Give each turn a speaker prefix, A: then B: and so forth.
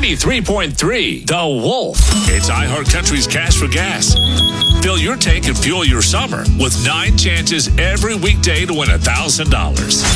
A: 93.3 The Wolf. It's iHeartCountry's Cash for Gas. Fill your tank and fuel your summer with 9 chances every weekday to win $1,000.